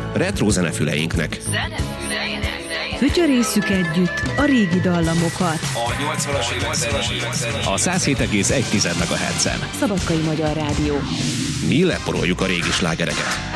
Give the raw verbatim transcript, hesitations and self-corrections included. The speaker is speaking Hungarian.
retro zenefüleinknek. Fütyörésszük együtt a régi dallamokat. A nyolcvanas évek a száz hét egész egy megahertzen. Szabadkai Magyar Rádió. Mi leporoljuk a régi slágereket.